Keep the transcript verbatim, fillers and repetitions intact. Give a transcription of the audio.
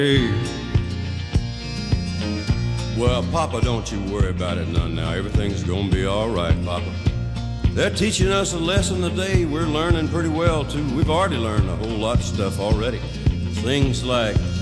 Hey, well, Papa, don't you worry about it none now. Everything's gonna be all right, Papa. They're teaching us a lesson today. We're learning pretty well, too. We've already learned a whole lot of stuff already. Things like